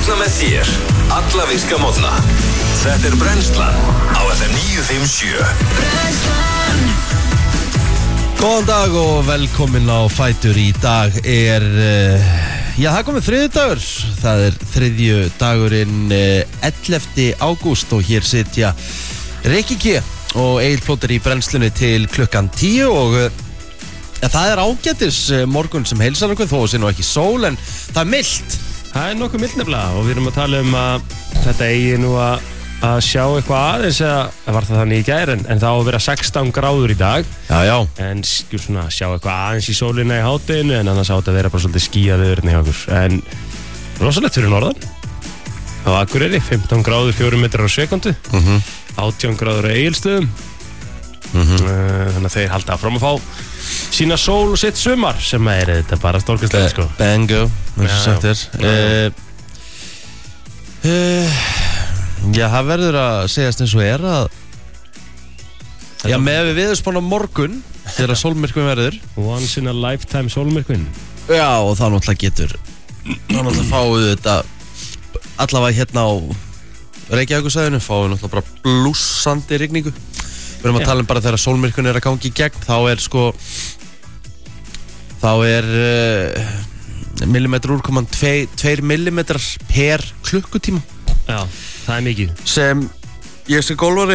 vakna með þér alla virka morgna. Þetta Brennslan á FM 957. Brennslan. Góðan dag og velkomin á Fætur. Í dag já, það komið þriðjudagur. Það þriðju dagurinn 11. ágúst og hér sitja Rikki G og Egill Plóter í brennslunni til klukkan 10 og það ágætis morgun sem heilsar okkur, þó sé nú ekki sól en það milt. Það nokkuð milt nefnilega og við erum að tala að þetta eigi nú að sjá eitthvað aðeins, eða var það þannig í gær en það á að vera 16 gráður í dag. Já. En svona sjá eitthvað aðeins í sólina í hádeginu en annars á þetta að vera bara svolítið skýjað viðurinn hjá okkur. En rosalegt fyrir norðan. Á Akureyri 15 gráður 4 metrar á sekundu. 18 gráður á Egilsstöðum. Þannig að þeir halda áfram að fá sína sól og sitt sumar sem þetta bara stórkastlegt sko. Bango, eins og sagt Já, það verður að segjast eins og að já, með við viðurspána morgun þegar sólmyrkvinn verður Once in a lifetime sólmyrkvinn. Já, og það náttúrulega getur fáið þetta allavega hérna á Reykjavíkursvæðinu fáið náttúrulega bara blússandi rigningu. Við erum að tala bara þegar sólmyrkvinn að gangi í gegn þá er millimetrar úrkoman 2 millimetrar per klukkutíma. Já, það mikið. Sem ég sem golfari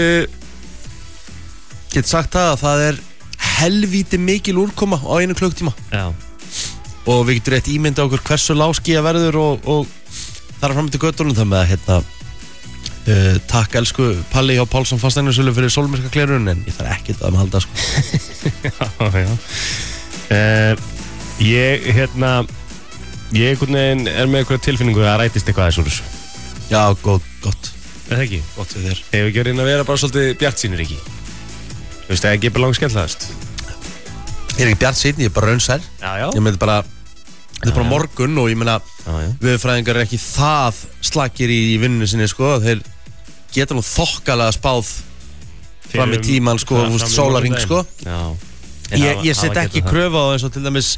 get sagt það helvíti mikil úrkoma á 1 klukkutíma. Já. Og við getum rétt ímynda okkur hversu lágskýjað verður og þar fram til göttunum það með takk elsku Palli hjá Pálsson Fasteignasölu fyrir sólmyrkaklerun en ég þarf ekkert að halda sko. Já. Ég einhvern veginn með einhverja tilfinningu að rætist eitthvað aðeins úr þessu. Já, gott. Er það ekki? Gott við þér. Hefur ekki verið að vera bara svolítið bjartsýnir ekki? Þú veist, það er ekki bara langt skemmtilegast. Ég er ekki bjartsýn, ég er bara raunsær. Já. Ég meina þetta er bara morgun og ég meina veðurfræðingar ekki það slakir í vinnunni sinni sko. Þeir geta nú þokkalega spáð fram í tíman sko, sólarhring sko. Já. Ég set ekki kröfu á það eins og til dæmis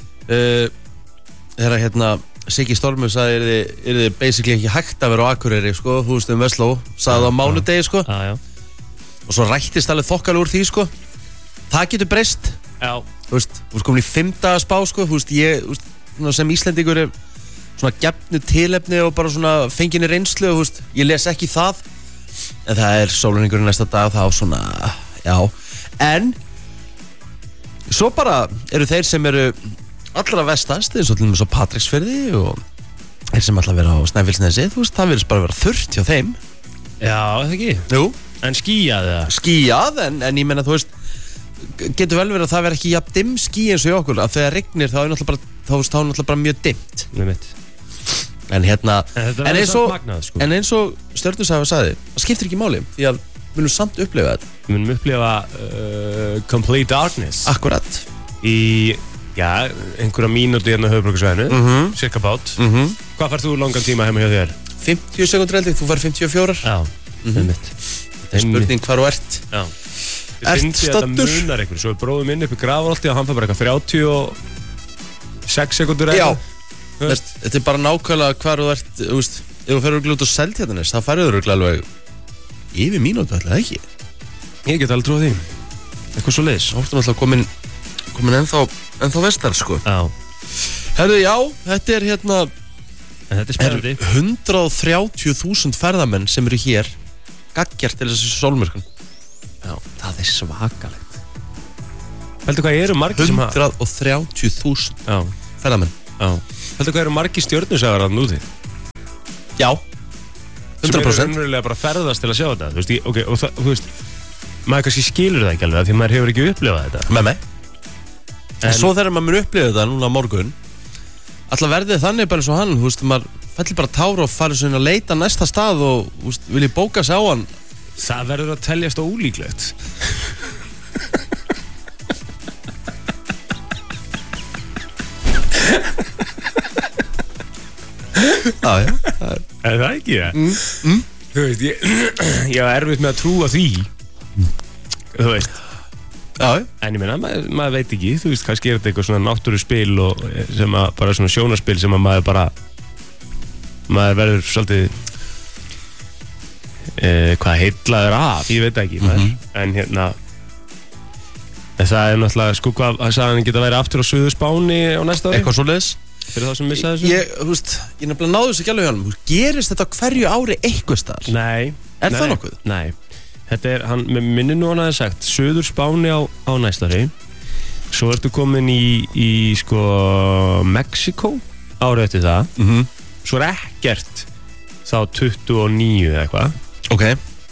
þegar Siggi Stormur sagði þið basically ekki hægt að vera á Akureyri sko, þú veist Vestló sagði það á mánudegi sko. Já. Og svo rættist alveg þokkalega úr því sko. Það getur breyst. Já. Þú veist komin í 5 daga spá sko, þú veist sem Íslendingur svona gefnu tilefni og bara svona fenginni reynslu og þú veist, ég les ekki það en það sólarhringur næsta dag þá svona, já en svo bara eru þeir sem eru allra vestast eins og til dæmis á Patreksfirði og þeir sem ætla að vera á Snæfellsnesi þú veist, það virðist bara að vera þurrt hjá þeim. Já, það ekki? Jú. En skýjað það? Skýjað, en ég menna þú veist getur vel verið að það verði ekki jafn dimm ský eins og í okkur, að þegar regnir þá náttúrulega bara mjög dimmt. Nei mitt. En sko. En eins og Stjörnusaga sagði, það skiptir ekki máli því að við munum samt upplifa þetta. Við munum upplifa complete darkness. Akkurat. Í, einhverja mínúti hérna á höfuðborgarsvæðinu, cirka bát. Hvað færð þú langan tíma heima hjá þér? 50 sekundur heldur, þú færð 54. Já, einmitt. Það er spurning hvar þú ert. Já. Ert stattur. Þetta munar einhverju, svo er bróðum minn upp í Grafarholti og hann fær bara eitthvað 36 sekundur Já, þetta er bara nákvæmlega hvar þú ert, þú veist, ef þú ferður út á Seltjarnarnes, það færður örugglega alveg yfir mínútu, ætla það ekki? Ég get alveg trúið því. Eitthvað svo leiðis. Þá ertu náttúrulega komin ennþá vestar, sko. Já. Herðu, já, þetta er En þetta er spennandi. 130.000 ferðamenn sem eru hér gaggjart til þessu sólmyrkun. Já, það er svakalegt. Heldur hvað eru margir sem 130.000 ferðamenn. Já. Heldur hvað eru margir stjörnusagar að núti? Já. 100%. Sem eru raunverulega bara ferðast til að sjá þetta. Þú veist, og það, þú veist, maður kannski skilur það ekki alveg því maður hefur ekki upplifað þetta. Með mig. En svo þegar maður mun upplifa þetta núna á morgun, alltaf verðið þannig bara eins og hann, þú veist, maður fellir bara tára og farið svona að leita næsta stað og, þú veist, vil ég bóka sig á hann. Það verður að teljast ólíklegt. Já. Er það ekki það? Þú veist, ég var erfitt með að trúa því. Þú veist. Já. En ég meina, maður veit ekki, þú veist, kannski er þetta eitthvað svona náttúruspil og sem að, bara svona sjónarspil sem að maður bara maður verður svolítið hvað heillaður af, ég veit ekki en hérna en það er náttúrulega, sko hvað sagði hann geta verið aftur á Suður Spáni á næsta ári Eitthvað svoleiðis fyrir þá sem missaði þessu Ég nefnilega náðu þessu ekki alveg hjá hann Gerist þetta á hverju ári eitthvað staðar? Nei Er það nokkuð? Nei, þetta er, hann, með minni nú hann hafði sagt Suður Spáni á næsta ári svo ertu komin í sko Mexiko árið eftir það svo er ekkert þá 29 eða eitthvað Ok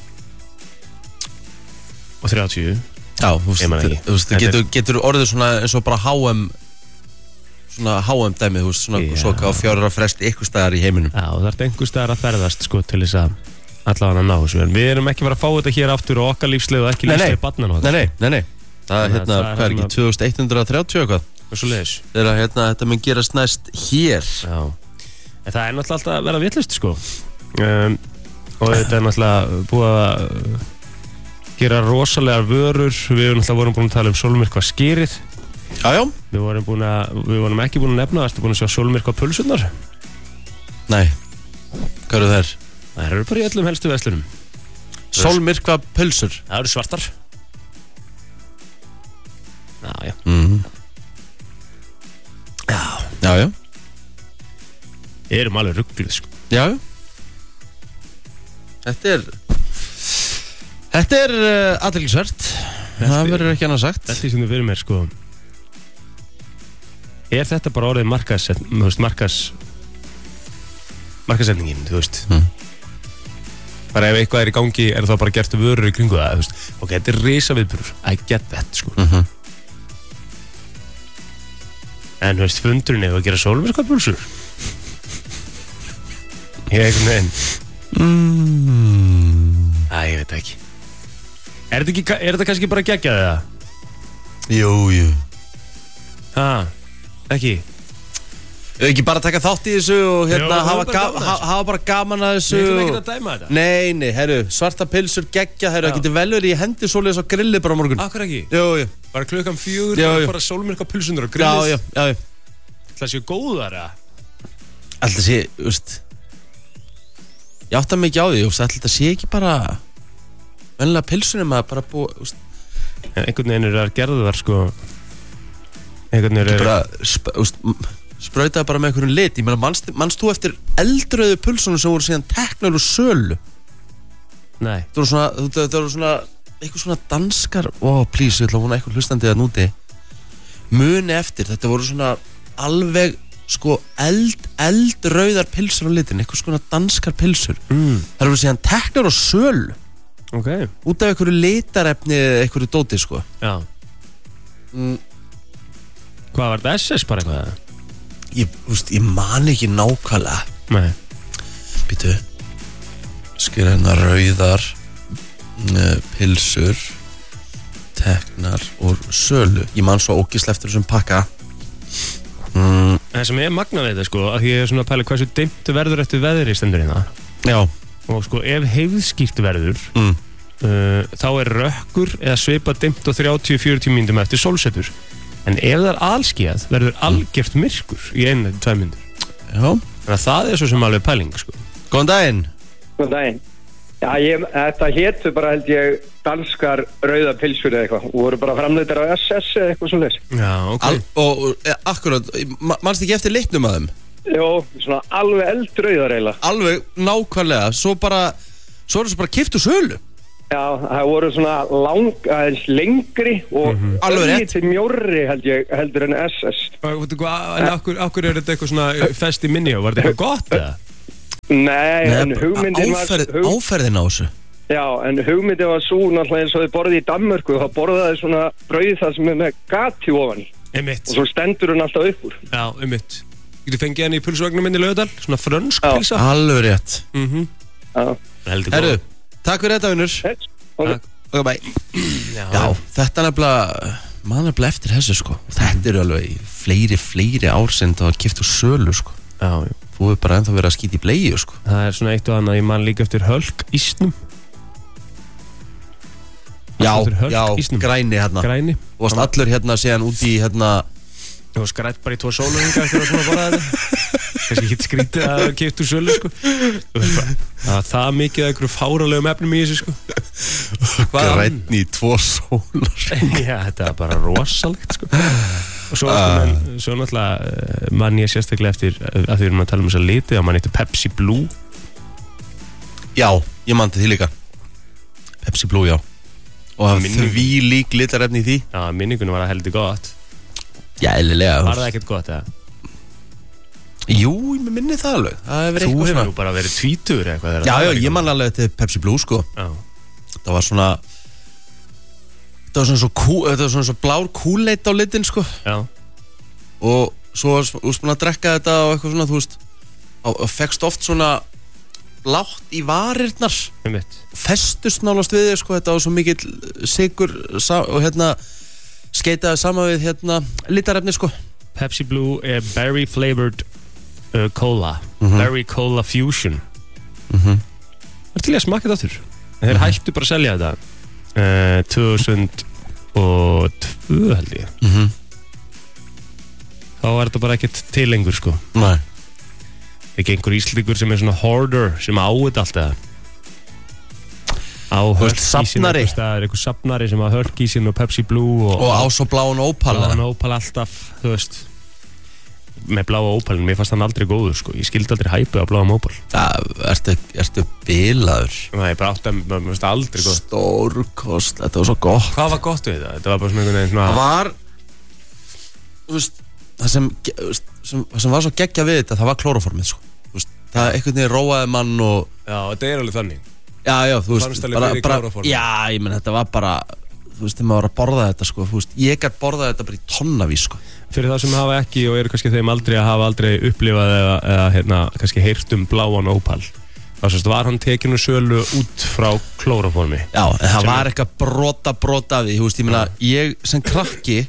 og 30 Já, þú veist, getur orðið svona eins og bara HM svona HM dæmið, þú veist, svona svo á 4 ára fresti ykkur staðar í heiminum Já, það er einhver staðar að ferðast sko til þess að allavega ná þessu en við erum ekki verið að fá þetta hér aftur og okkar lífsleið og ekki lífsleið barnan Nei Það er hérna, hvað er ekki, 2130 eitthvað Svoleiðis Þegar hérna, þetta mun gerast næst hér Já, en það er náttúrulega alltaf að vera vitlaust sko og þetta er náttúrulega búið að gera rosalegar vörur við náttúrulega vorum búin að tala sólmyrkva skýrið Já Við vorum ekki búin að nefna Ertu búin að sjá sólmyrkva pulsurnar? Nei, hvað eru þær? Það eru bara í öllum helstu verslunum Sólmyrkva pulsur Það eru svartar Já Já Við erum alveg ruggluð sko Já Þetta er athyglisvert Það verður ekki annað sagt Þetta er sem þið fyrir mér sko Er þetta bara orðið markasetningin, þú veist bara ef eitthvað er í gangi er það bara gert vörur í kringu það, þú veist ok, þetta er risa viðburður, I get that sko en þú veist, fundurinn ef að gera sólmyrkvapulsur ég eitthvað neginn ég veit ekki Er þetta kannski bara geggjað eða? Jú Ekki Ekki bara taka þátt í þessu og hérna hafa bara gaman að þessu Við ætlum ekki að dæma þetta Nei, herru, svarta pilsur geggja herru, það getur vel verið í hendi svoleiðis á grilli bara á morgun Akkur ekki? Jú Bara klukkan 4 bara sólmyrkvapulsunar á grillið Já Það séu góðar eða? Alltaf sé, úst Ég átta mig ekki á því, úst Alltaf sé ekki bara venlega pilsunum að bara búa, úst Einhvern veginn er gerðar sko Einhvern veginn er bara, sprautaði bara með einhverjum lit Ég meina, manst þú eftir eldröðu pulsunum sem voru síðan teknar úr sölu Nei Það voru svona eitthvað svona danskar please, ég ætla að vona eitthvað hlustandi að núti muni eftir, þetta voru svona alveg sko eldrauðar pilsur á litin, eitthvað svona danskar pilsur Það voru síðan teknar á sölu út af einhverju litarefni einhverju dóti sko Já Hvað var þetta, SS bara eitthvað? Ég man ekki nákvæmlega Nei Býtu Skil hérna rauðar pilsur teknar úr sölu Ég man svo ógislega eftir þessum pakka Það sem ég magna við þetta sko að ég er svona að pæla hversu dimmt verður eftir veðri stendur hérna Já og sko ef heiðskýrt verður þá er rökkur eða svipa dimmt og 30-40 mínútum eftir sólsetur en ef það er alskýjað verður algjört myrkur í 1-2 mínútur Já Þannig að það er svo sem alveg pæling sko Góðan daginn Góðan daginn Já, þetta hétu bara held ég danskar rauða pilsur eða eitthvað og voru bara framleiddar á SS eða eitthvað svoleiðis. Já, ok. Akkurat, manst ekki eftir litnum að þeim? Jó, svona alveg eldrauðar eiginlega. Alveg nákvæmlega, svo er þessu bara kippt úr sölu. Já, það voru svona aðeins lengri og lítið mjórri heldur en SS. En akkur er þetta eitthvað svona fest í minni og var þetta eitthvað gott eða? Nei, en hugmyndin var áferðin á þessu. Já, en hugmyndin var svo náttúrulega eins og þið borðið í Danmörku þá borðaði svona brauð það sem er með gati ofan Einmitt. Og svo stendur hún alltaf upp úr. Já, einmitt. Getur fengið henni í pulsvagnum minni Laugardal, svona frönsk pilsa. Alveg rétt. Já. Herru, takk fyrir þetta vinnur. Ok, bye. Já, þetta nefnilega maður nefnilega eftir þessu sko. Þetta eru alveg fleiri ár sem það var kippt úr sölu sko. Já. Þú hefur bara ennþá verið að skýta í bleiu sko. Það er svona eitt og annað, ég man líka eftir Hölk ísnum. Já, græni hérna. Græni. Og varst allur hérna síðan út í hérna Þú skrætt bara í 2 sólarhringa eftir að svona borða þetta. Kannski ekki skrítið að keypt úr sölu, sko. Það var það mikið af einhverju fáralegum efnum í þessu, sko. Grænn í 2 sólarhringa. Já, þetta var bara rosalegt, sko. Og svo náttúrulega man ég sérstaklega eftir að því við erum að tala um þessa liti að man eittir Pepsi Blue. Já, ég man til því líka. Pepsi Blue, já. Og því lík litarefni í því. Já, minningunum var að heldur gott. Já, eðlilega. Var það ekkert gott, eða? Jú, ég minni það alveg. Þú hefur nú bara verið tvítugur eitthvað. Já, ég man alveg til Pepsi Blue, sko. Já. Það var svona svo blár kúleit á litin, sko. Já. Og svo varst búin að drekka þetta og eitthvað svona, þú veist, og fekkst oft svona blátt í varirnar. Festust nálast við þér, sko. Þetta var svo mikill sykur og skeitaði sama við litarefni, sko. Pepsi Blue er berry flavored cola. Berry cola fusion. Það er til að smaka þetta aftur. Þeir hættu bara að selja þetta 2002 held ég. Þá var þetta bara ekkert til lengur, sko. Nei. Ekki einhver íslíkur sem er svona hoarder sem á þetta allt eða á Hörkísin einhver safnari sem að Hörkísin og Pepsi Blue og á svo bláan ópal alltaf, þú veist með bláa ópalin, mér fannst hann aldrei góður, sko. Ég skildi aldrei hæpu á bláum ópal. Ertu bilaður? Nei, bara mér fannst aldrei góð. Stórkost, þetta var svo gott. Hvað var gott við þetta? Þetta var bara svona einhvern veginn svona. Það var, þú veist, það sem var svo geggja við þetta, það var klóróformið, sko. Þú veist, það einhvern veginn róaði mann og já, þetta er alveg þannig. Já, þú veist, bara já, ég menn, þetta var bara, þú veist, þegar maður var að borða þetta, sko, þú veist, ég gæti borðað þetta bara í tonnavís, sko. Fyrir það sem hafa ekki og eru kannski þeim aldrei að hafa aldrei upplifað eða kannski heyrt bláan ópal, þá var hann tekinn úr sölu út frá klóróformi. Já, en það var eitthvað brota af því, þú veist, ég meina, ég sem krakki,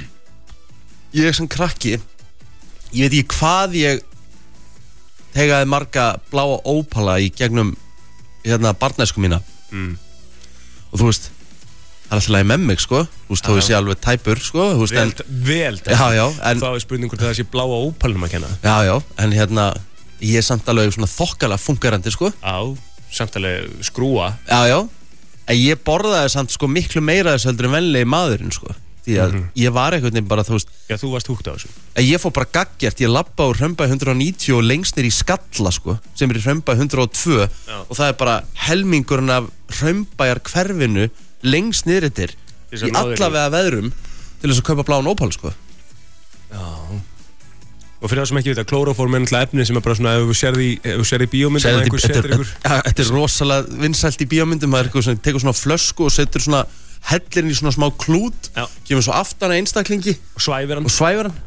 ég veit ekki hvað ég tegaði marga bláa ópala í gegnum barnæsku mína og þú veist, það er alltaf lagi með mig, sko. Þú veist, þó ég sé alveg tæpur, sko. Vel já, en þá er spurningur til það sé bláa ópalnum að kenna. Já, en ég er samt alveg svona þokkalega fungerandi, sko. Já, samt alveg skrúa. Já, en ég borðaði samt, sko, miklu meira þess heldur en venlegi maðurinn, sko. Því að ég var einhvern veginn bara, þú veist. Já, þú varst húgt á þessu. Ég fór bara gaggjart, ég labba úr Hraunbæ 190 og lengst nýr í Skalla, sko, sem er í Hraunbæ 102 og það er bara helmingurinn af Hraunbæjar hverfinu lengst nýr yttir í allavega veðrum til þess að kaupa bláan ópal, sko. Já. Og fyrir það sem ekki veit að klóróform er náttúrulega efni sem er bara svona, ef þú sérði í bíómyndum og einhver setur ykkur. Þetta er rosalega vinsælt í bíómyndum, það er eitthvað sem tekur svona flösku og setur svona hellirinn í svona smá klút, kemur svo aftan að einstaklingi og svæfir hann.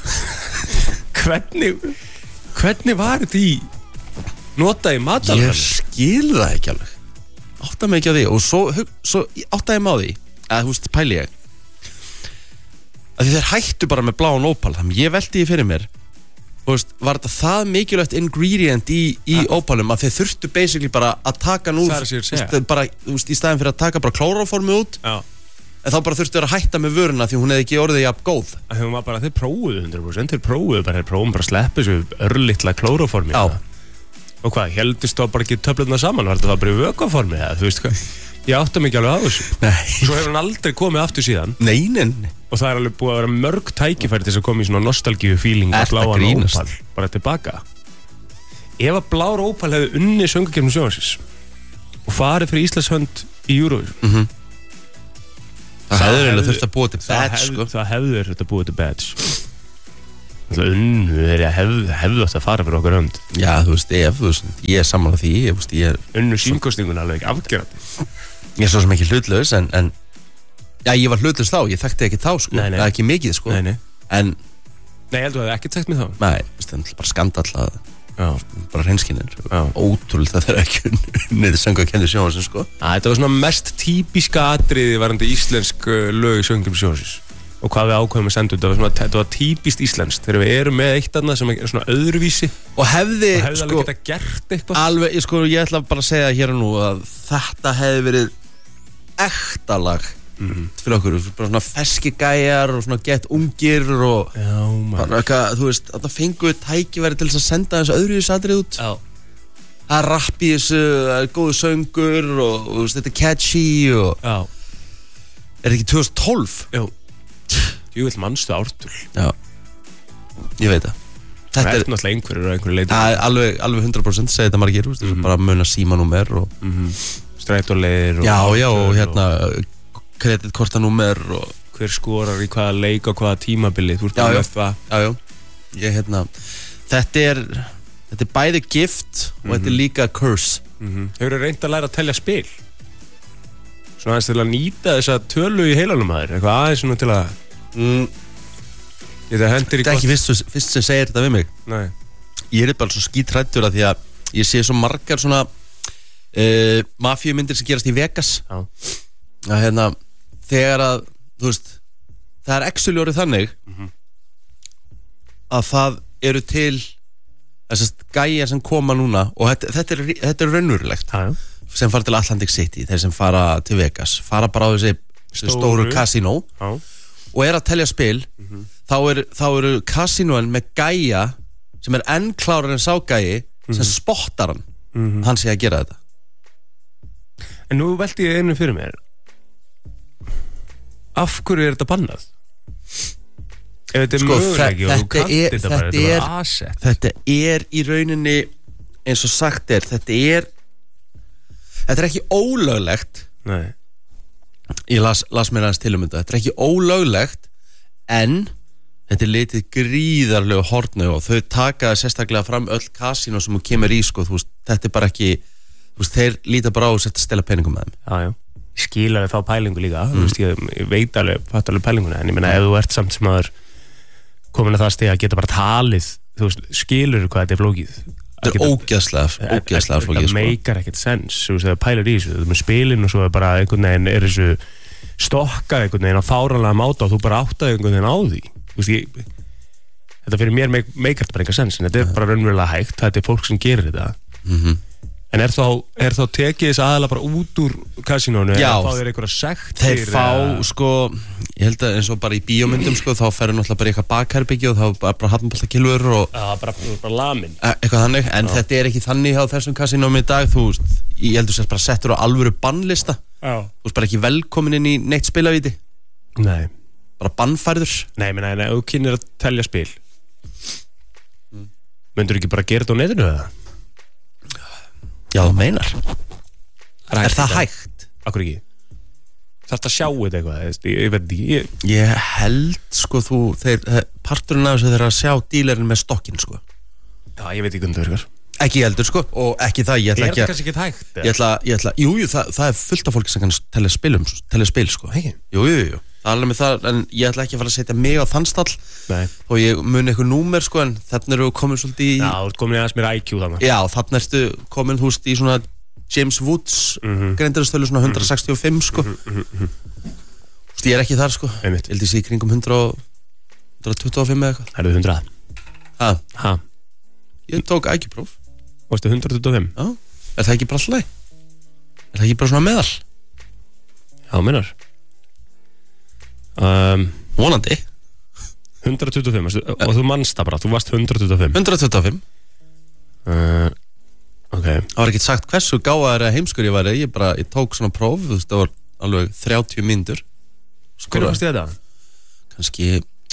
Hvernig var þetta í notað í matarverðinu? Ég skil það ekki alveg. Áttaði mig ekki á því og svo áttaði mig á því að, þú veist, pæli ég að því þeir hættu bara með bláan ópal, þannig ég velti því fyrir mér, þú veist, var þetta það mikilvægt ingredient í ópalum að þeir þurftu basically bara að taka nú bara, þú veist, í staðin fyrir að taka bara klóróformið út en þá bara þurftu að hætta með vöruna því hún hefði ekki orðið jafn góð. Þeir prófuðu 100%, þeir prófuðu bara að sleppa þessu örlitla klóróformi. Og hvað, heldist þá bara ekki töflurna saman, var þetta bara í vökvaformi eða, þú veist hvað, ég átta mig ekki alveg á þessu. Svo hefur hann aldrei komið aftur síðan. Nei. Og það er alveg búið að vera mörg tækifæri til þess að koma í svona nostalgíu feeling af bláan ópal, bara tilbaka. Ef að blár ópal hefði unnið söngvakeppni sjónvarpsins og farið fyrir Íslands hönd í Eurovision, það hefði þurft að búa til badge, sko. Það hefði þurft að búa til badge. Þeir hefðu átt að fara fyrir okkur hönd. Já, þú veist, ég er sammála því, Unnu símkostingun alveg ekki afgerandi. Ég er svo sem ekki hlutlaus, en já, ég var hlutlaus þá, ég þekkti ekki þá, sko. Nei. Það er ekki mikið, sko. Nei. En Nei, ég held að það hefði ekki þekkt mig þá. Nei, það er bara skandall að bara hreinskinnir, ótrúlega það er ekki niður söngvakeppni sjónvarpsins, sko. Þetta var svona mest típiska atriði varandi íslensk lög í söngvakeppni sjónvarpsins og hvað við ákveðum að senda út. Þetta var típist íslenskt þegar við erum með eitt annað sem er svona öðruvísi og hefði alveg geta gert eitthvað. Alveg, ég ætla bara að segja hér og nú að þetta hefði verið ekta lag fyrir okkur, bara svona ferski gæjar og svona gett ungir og bara eitthvað, þú veist, að það fengu tækifæri til þess að senda þessu öðru satrið út. Já. Það er rapp í þessu, það er góðu söngur og þú veist, þetta er catchy og Já. Er þetta ekki 2012? Jú. Jú vil mannstu ártul. Já. Ég veit það. Það er náttúrulega einhverju leiti. Alveg 100% segir þetta margir, þú veist, bara muna símanúmer og strætóleiðir og Já, og hérna kreditkortanúmer og hver skorar í hvaða leik og hvaða tímabili. Þú ert með það. Já. Ég þetta er bæði gift og þetta er líka curse. Hefurðu reynt að læra að telja spil? Svona aðeins til að nýta þessa tölu í heilanum að þér, eitthvað aðeins svona til að Þetta er ekki fyrst sem segir þetta við mig. Nei. Ég bara svo skítræddur að því að ég sé svo margar svona mafíumyndir sem gerast í Vegas. Já. Að hérna, þegar að, þú veist, það er actually orðið þannig að það eru til þessast gæjar sem koma núna og þetta er raunverulegt. Já. Sem fara til Atlantic City, þeir sem fara til Vegas, fara bara á þessi stóru kasínó. Já. Og er að telja spil, þá eru kasínóin með gæja sem er enn klárar en sá gæji sem spottar hann, hann sé að gera þetta. En nú velti ég einu fyrir mér, af hverju er þetta bannað? Ef þetta er möguleiki og þú kannt þetta bara, þetta er asset. Þetta er í rauninni, eins og sagt þetta er ekki ólöglegt. Nei. Ég las mér aðeins til þetta. Þetta er ekki ólöglegt, en þetta er litið gríðarlegu hornu og þau taka sérstaklega fram öll kasínó sem þú kemur í, sko, þú veist, þetta er bara ekki, þú veist, þeir líta bara á og setja stela peningum með þeim. Já. Ég skil alveg þá pælingu líka, þú veist, ég veit alveg, fatt alveg pælinguna, en ég meina, ef þú ert samt sem aður komin að það stið að geta bara talið, þú veist, skilur hvað þetta er flókið. Þetta er ógeðslega flókið, sko. Það meikar ekkert sens, þú veist, þegar pælar í þessu, þú með spilin og svo er bara einhvern veginn er þessu stokkað einhvern veginn á fáranlega máta og þú bara áttaði einhvern veginn á því. Þú veist, þetta fyrir mér meikar þetta bara einhver sens, en þetta er bara raunverulega hægt, þetta er fólk sem gerir þetta. En er þá tekið þess aðalega bara út úr kasínónu eða fá þér einhverja sektir? Þeir fá, sko, ég held að eins og bara í bíómyndum, sko, þá ferur náttúrulega bara eitthvað bakherbyggja og þá bara hafnbóltakilfur og bara lamin. Eitthvað þannig, en þetta er ekki þannig hjá þessum kasínóum í dag, þú veist, ég held að þú sérst bara settur á alvöru bannlista. Þú veist bara ekki velkomin inn í neitt spilavíti. Nei. Bara bannfærður. Nei, menn, ef þú kynir að telja spil, myndur ekki bara gera þetta á netinu eða? Já, þú meinar. Er það hægt? Akkur ekki? Þarftu að sjá þetta eitthvað? Ég veit ekki. Ég held, sko, parturinn af þessu þeirra að sjá dílerinn með stokkinn, sko. Já, ég veit ekki hvernig það virkar. Ekki heldur, sko, og ekki það, ég ætla ekki að... Er þetta kannski ekki hægt? Ég ætla, jú, það er fullt af fólki sem kann telja spil, sko. Ekki? Jú. Það er alveg með það, en ég ætla ekki að fara að setja mig á þann stall. Nei. Og ég muni eitthvað númer, sko, en þarna eru komin svolítið í... Já, þú ert komin í aðeins mér IQ þannig. Já, þarna ertu komin, þú veist, í svona James Woods greindaristölu, svona 165, sko. Þú veist, ég er ekki þar, sko. Einmitt. Ég held ég sé í kringum 125 eða eitthvað. Er þú 100? Ha? Ég tók IQ-próf. Varstu 125? Já. Er það ekki bara alltaf leið? Er það ekki bara svona meðal? Já, meinar. Vonandi. 125, og þú mannst það bara, þú varst 125. 125. Ok. Það var ekkert sagt hversu gáðar eða heimskur ég var. Ég tók svona próf, þú veist, það var alveg 30 mínútur. Hvernig varst þið þetta? Kannski,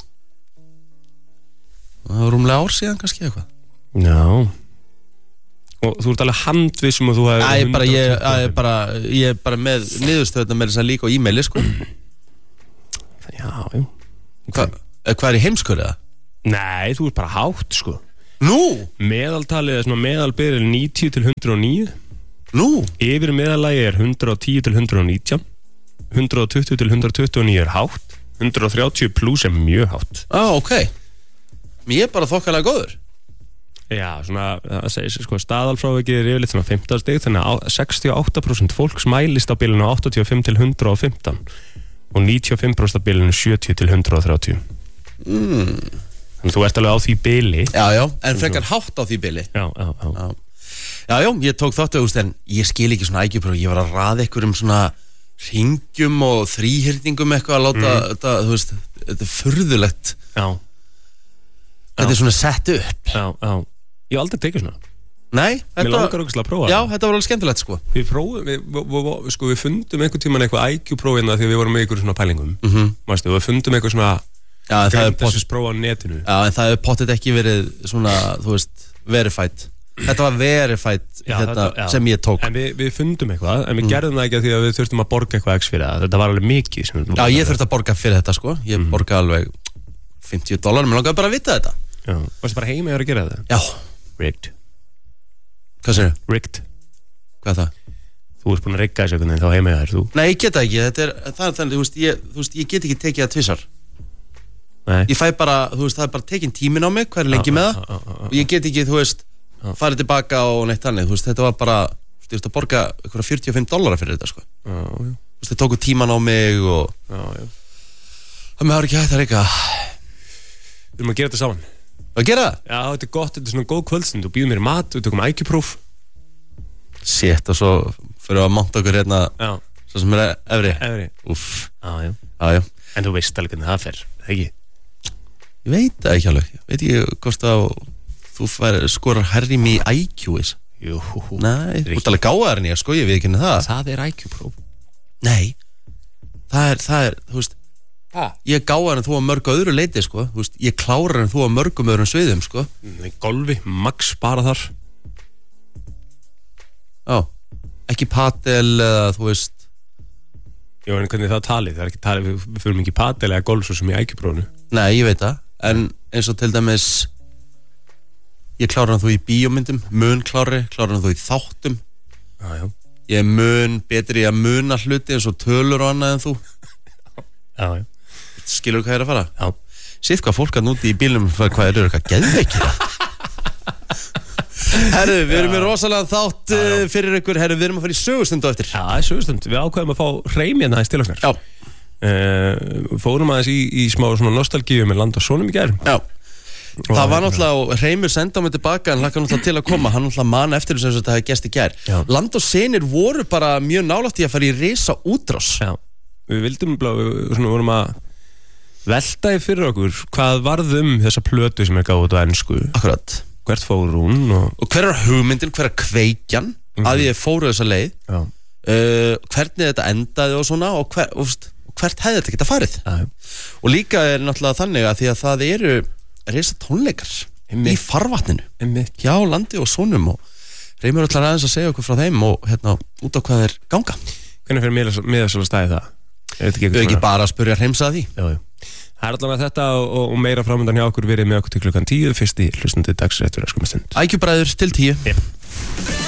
það var rúmlega ár síðan kannski eitthvað. Já. Og þú ert alveg handvissum og þú hefur... Ég er bara með niðurstöðuna með þess að líka á e-maili, sko. Já. Hvað er í heimskur eða? Nei, þú ert bara hátt, sko. Nú? Meðaltalið er svona meðalbyrð 90 til 109. Nú? Yfir meðallagi er 110 til 119. 120 til 129 er hátt. 130 pluss er mjög hátt. Ok. Ég er bara þokkalega góður. Já, svona, það segir sko, staðalfrávikið er yfirleitt svona 15 stig, þannig að 68% fólks mælist á bilinu 85 til 115 og 95% á bilinu 70 til 130. Þannig að þú ert alveg á því bili. Já, en frekar hátt á því bili. Já, ég tók þáttu, en ég skil ekki svona IQ-próf, ég var að raða einhverjum svona hringjum og þríhyrningum eitthvað að láta þetta, þú veist, þetta er furðulegt. Já. Þetta er svona sett upp. Já. Ég hef aldrei tekið svona. Nei, Mér langar okkur að prófa já, þetta var alveg skemmtilegt, sko. Við prófum, við fundum einhvern tímann eitthvað IQ-prófina því að við vorum með ykkur svona pælingum. Mástu, við fundum eitthvað svona próf á netinu. Já, en það hefur pottet ekki verið svona, þú veist, verified. Þetta var verified sem ég tók. En við fundum eitthvað, en við gerðum það ekki að því að við þurftum að borga eitthvað x fyrir það. Þetta var alveg mikið. Já, ég þurfti að borga fyrir þetta, sko. Ég borga alveg $50, mér langaði bara að vita þetta. Já, varstu bara heima að gera þetta? Já. Rigged. Hvað segir þú? Rigged. Hvað er það? Þú ert búin að rigga þessu en þá heima þér, þú? Nei, ég get það ekki, það er þannig, þú veist, ég get ekki tekið það tvisar. Nei. Ég fæ bara, þú veist, það er bara tekin tímin á mig, hvað er lengi með það, og ég get ekki, þú veist, farið tilbaka og neitt þannig, þú veist, þetta var bara, þú veist, að borga eitthvað $45 fyrir þetta, sko. Þú veist, þið tóku tíman á mig og... Það með ekki hægt að reyka. Við erum að gera þetta saman. Að gera það? Já, þetta er gott, þetta er svona góð kvöldstund. Þú býðum mér í mat, við tökum IQ-próf. Shit, og svo fyrir við að monta okkur hérna. Já. Svo sem er efri. Úff. Já. En þú veist alveg hvernig það fer, ekki? Ég veit það ekki alveg. Ég veit ekki hvort að þú skorar herri mig í IQ-is. Jú. Nei, þú ert alveg gáðar en ég, sko, ég veit ekki henni það. Það er IQ-próf. Nei. Það er, þú veist, ég er gáðar en þú á mörgu öðru leiti, sko. Þú veist, ég klárar en þú á mörgum öðrum sviðum, sko. Golfi, max bara þar. Já, ekki padel eða, þú veist. Jó, en hvernig það talið? Það er ekki talið, við fyrir ekki padel eða golf svo sem í IQ-prófunu. Nei, ég veit það. En eins og til dæmis, ég klárar en þú í bíómyndum, mun klárar en þú í þáttum. Já. Ég er mun betri í að muna hluti eins og tölur og annað en þú. Já. Skilur þú hvað ég er að fara? Já. Sitt hvað fólk að núti í bílum hvað er eitthvað geðveikir. Herru, við erum með rosalega þátt fyrir ykkur. Herru, við erum að fara í sögustund á eftir. Já, sögustund. Við ákveðum að fá Hreim hérna aðeins til okkar. Já. Fórum aðeins í smá svona nostalgíu með Land og Sonum í gær. Já. Það var náttúrulega, Hreimur senda á mig tilbaka en hlakka náttúrulega til að koma. Hann náttúrulega man eftir þess að þetta hefði gerst í gær. Land og Senir voru bara mjög nálægt í að fara í risa útrás. Já. Við vildum svona vorum að velta í fyrir okkur hvað varð þessa plötu sem er gáð út á ensku. Akkurat. Hvert fór hún og hver er hugmyndin, hver er kveikjan að ég fóru þessa leið. Hvernig þetta endaði og svona og hvert hefði þetta geta farið. Og líka er náttúrulega þannig að því að það eru risa tónleikar í farvatninu hjá Landi og Sonum og Hreimur ætlar aðeins að segja okkur frá þeim og hérna út á hvað þeir ganga. Hvernig fyrir miðasala stæði það? Við ekki bara að spyrja Hreimsa að því. Já. Það er allavega þetta og meira framöndan hjá okkur verið með okkur til klukkan 10 fyrst í hlustandi dagsréttur. IQ-bræður til 10.